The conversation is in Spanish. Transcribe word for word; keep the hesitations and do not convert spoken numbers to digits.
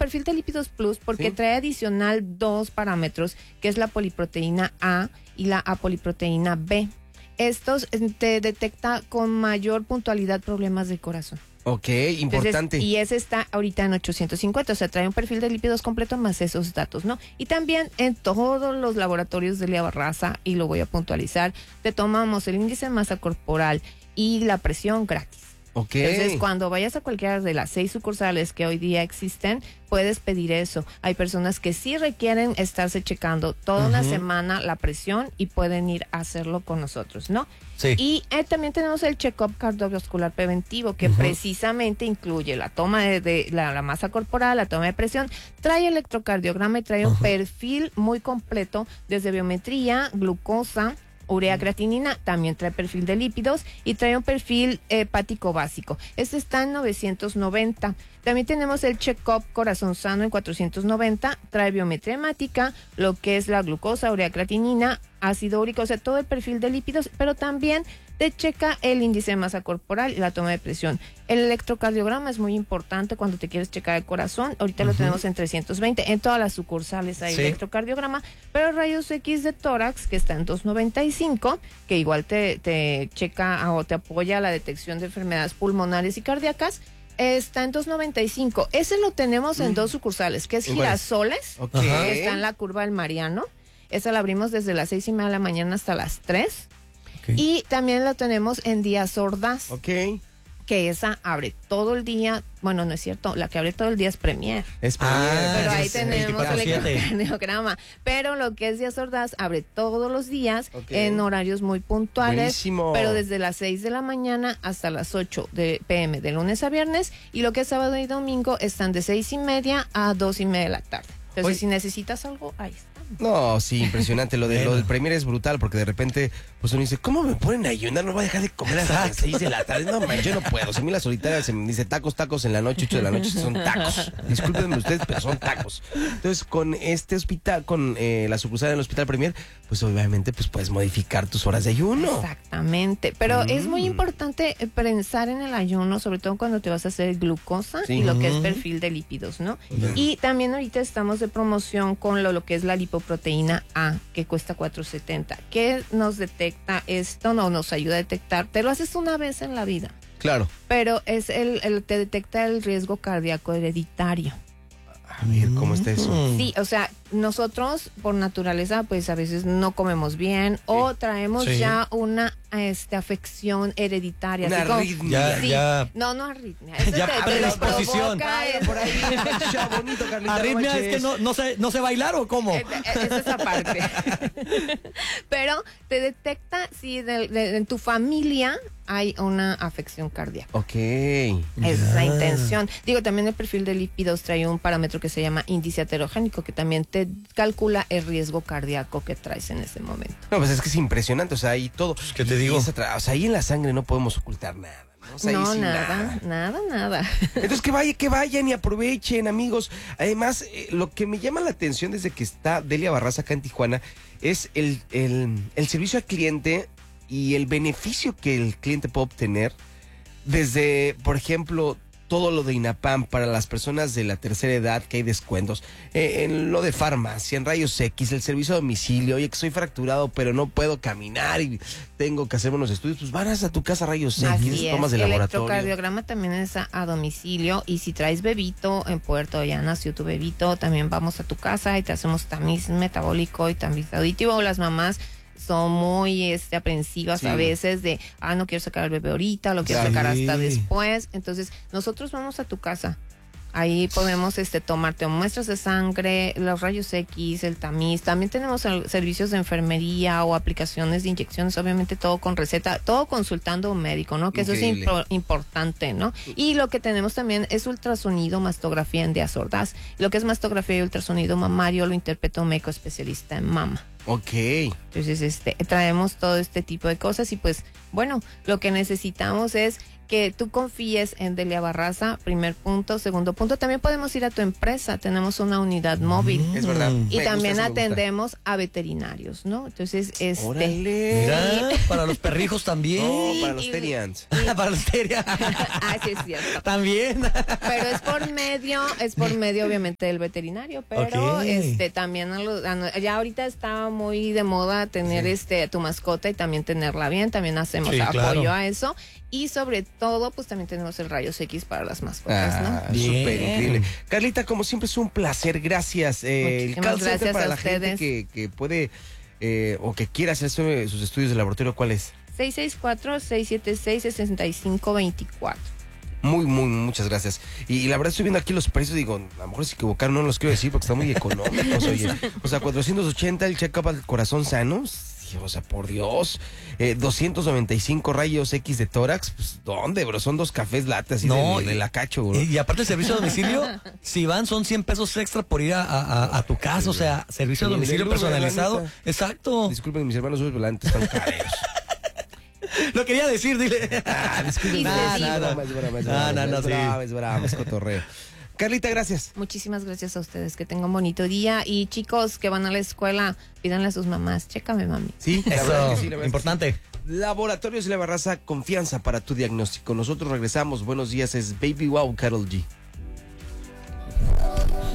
perfil de lípidos plus porque ¿Sí? trae adicional dos parámetros, que es la poliproteína A y la apoliproteína B. Estos eh, te detecta con mayor puntualidad problemas del corazón. Ok, importante. Entonces, y ese está ahorita en ochocientos cincuenta, o sea, trae un perfil de lípidos completo más esos datos, ¿no? Y también en todos los laboratorios de Delia Barraza, y lo voy a puntualizar, te tomamos el índice de masa corporal y la presión gratis. Ok. Entonces, cuando vayas a cualquiera de las seis sucursales que hoy día existen, puedes pedir eso. Hay personas que sí requieren estarse checando toda Uh-huh. una semana la presión y pueden ir a hacerlo con nosotros, ¿no? Sí. Y eh, también tenemos el check-up cardiovascular preventivo, que Uh-huh. precisamente incluye la toma de, de la, la masa corporal, la toma de presión, trae electrocardiograma y trae un Uh-huh. perfil muy completo desde biometría, glucosa, urea creatinina, también trae perfil de lípidos y trae un perfil hepático básico. Este está en novecientos noventa. También tenemos el check-up corazón sano en cuatrocientos noventa, trae biometría hemática, lo que es la glucosa, urea creatinina, ácido úrico, o sea, todo el perfil de lípidos, pero también te checa el índice de masa corporal y la toma de presión. El electrocardiograma es muy importante cuando te quieres checar el corazón. Ahorita uh-huh. lo tenemos en trescientos veinte. En todas las sucursales hay sí. electrocardiograma, pero rayos X de tórax, que está en doscientos noventa y cinco, que igual te, te checa o te apoya la detección de enfermedades pulmonares y cardíacas, está en doscientos noventa y cinco. Ese lo tenemos en mm. dos sucursales, que es Girasoles, okay. que está en la curva del Mariano. Esa la abrimos desde las seis y media de la mañana hasta las tres. Okay. Y también lo tenemos en Díaz Ordaz. Ok. Que esa abre todo el día. Bueno, no es cierto, la que abre todo el día es Premier. Es Premier. Ah, pero ahí tenemos el siete. electrocardiograma. Pero lo que es Díaz Ordaz abre todos los días okay. en horarios muy puntuales. Buenísimo. Pero desde las seis de la mañana hasta las ocho de pe eme de lunes a viernes. Y lo que es sábado y domingo están de seis y media a dos y media de la tarde. Entonces, Oye. si necesitas algo, ahí está. No, sí, impresionante. Lo, de, lo del Premier es brutal porque de repente, pues uno dice, ¿cómo me ponen a ayunar? No voy a dejar de comer hasta las seis de la tarde. No, man, yo no puedo. Si a mí la solitaria se me dice tacos, tacos en la noche, ocho de la noche, son tacos. Discúlpenme ustedes, pero son tacos. Entonces, con este hospital, con eh, la sucursal del Hospital Premier, pues obviamente pues puedes modificar tus horas de ayuno. Exactamente. Pero mm. es muy importante pensar en el ayuno, sobre todo cuando te vas a hacer glucosa sí. y lo que es perfil de lípidos, ¿no? Mm. Y también ahorita estamos de promoción con lo, lo que es la lipoproteína A, que cuesta cuatrocientos setenta. ¿Qué nos detecta esto? No, nos ayuda a detectar. Te lo haces una vez en la vida. Claro. Pero es el, el te detecta el riesgo cardíaco hereditario. A ver, ¿cómo está eso? Sí, o sea, nosotros por naturaleza pues a veces no comemos bien sí. o traemos sí. ya una este, afección hereditaria. Una así como, arritmia. Ya, sí. ya. No, no arritmia. Eso ya te, te predisposición. es, por ahí. bonito, Carlita, arritmia no es que no, no, sé, no sé bailar o cómo. Esa es aparte. Pero te detecta si de, de, en tu familia hay una afección cardíaca. Ok. Esa es la intención. Digo, también el perfil de lípidos trae un parámetro que se llama índice aterogénico, que también te calcula el riesgo cardíaco que traes en ese momento. No, pues es que es impresionante, o sea, ahí todo. ¿Qué te digo? Esa, o sea, ahí en la sangre no podemos ocultar nada. O sea, no, sí, nada, nada, nada, nada. Entonces que vayan, que vayan y aprovechen, amigos. Además, eh, lo que me llama la atención desde que está Delia Barraza acá en Tijuana es el, el, el servicio al cliente y el beneficio que el cliente puede obtener desde, por ejemplo, todo lo de INAPAM para las personas de la tercera edad, que hay descuentos, eh, en lo de farmacia, en rayos X, el servicio a domicilio, oye, que soy fracturado, pero no puedo caminar y tengo que hacer unos estudios, pues vas a tu casa rayos X, tomas de el laboratorio. El electrocardiograma también es a, a domicilio, y si traes bebito, en Puerto ya nació tu bebito, también vamos a tu casa y te hacemos tamiz metabólico y tamiz auditivo. Las mamás son muy este, aprensivas sí. a veces de, ah, no quiero sacar al bebé ahorita, lo quiero sí. sacar hasta después. Entonces, nosotros vamos a tu casa. Ahí podemos este, tomarte muestras de sangre, los rayos X, el tamiz. También tenemos servicios de enfermería o aplicaciones de inyecciones, obviamente todo con receta, todo consultando a un médico, ¿no? Que Increíble. Eso es impo- importante, ¿no? Y lo que tenemos también es ultrasonido, mastografía en Díaz Ordaz. Lo que es mastografía y ultrasonido mamario lo interpreta un médico especialista en mama. Ok. Entonces, este, traemos todo este tipo de cosas y pues, bueno, lo que necesitamos es que tú confíes en Delia Barraza, primer punto. Segundo punto, también podemos ir a tu empresa, tenemos una unidad móvil. Es verdad. Y Me gusta, también sí me gusta. atendemos a veterinarios, ¿no? Entonces, este... Órale. Mira, para los perrijos también. No, Sí, para los y- terians. Para los terias. ah, sí es cierto. También. Pero es por medio, es por medio obviamente del veterinario, pero Ok. este también a los- a no- ya ahorita está muy de moda tener Sí. este a tu mascota y también tenerla bien, también hacemos Sí, apoyo claro. a eso y sobre todo pues también tenemos el rayos X para las mascotas, Ah, ¿no? Bien. súper increíble. Carlita, como siempre es un placer, gracias. Eh, el Muchísimas call center gracias para a la gente ustedes. que, que puede eh, o que quiera hacer su- sus estudios de laboratorio, ¿cuál es? seis seis cuatro, seis siete seis, seis cinco dos cuatro. Muy, muy, muchas gracias. Y, y la verdad estoy viendo aquí los precios, digo, a lo mejor se equivocaron, no los quiero decir porque están muy económicos, oye. O sea, cuatrocientos ochenta el check-up al corazón sano, sí, o sea, por Dios. Eh, doscientos noventa y cinco rayos X de tórax, pues, ¿dónde, bro? Son dos cafés latte así No, de, de y- la cacho, bro. Y, y aparte el servicio a domicilio, si van son cien pesos extra por ir a, a- a tu casa, o sea, servicio a Y el domicilio del Uber, personalizado. la neta. Exacto. Disculpen, mis hermanos volantes están careros. Lo quería decir, dile. Ah, disculpen. Y Nada, se nada, dijo. es broma, es No, broma, no, no, es sí. broma, es broma, es cotorreo. Carlita, gracias. Muchísimas gracias a ustedes, que tengan un bonito día y chicos que van a la escuela, pídanle a sus mamás, chécame mami. Sí, la Eso, verdad que sí, la verdad que importante. sí. Laboratorios de la Barraza, confianza para tu diagnóstico. Nosotros regresamos. Buenos días, es Baby Wow, Carol G.